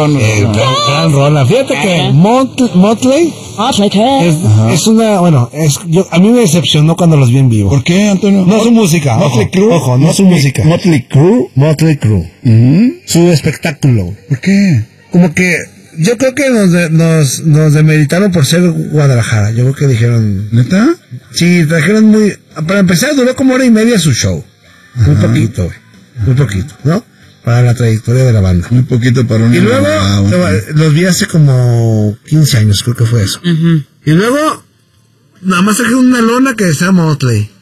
Gran rola. Fíjate que Motley es una, a mí me decepcionó cuando los vi en vivo. ¿Por qué, Antonio? No su música, ojo, no su música. Motley Crue. Su espectáculo. ¿Por qué? Como que yo creo que nos demeritaron por ser Guadalajara. Yo creo que dijeron, ¿neta? Sí, trajeron muy... Para empezar, duró como 1:30 su show. Muy poquito, ¿no? Para la trayectoria de la banda. Muy poquito para un... Y luego, los vi hace como 15 años, creo que fue eso. Y luego, nada más trajeron una lona que decía Motley.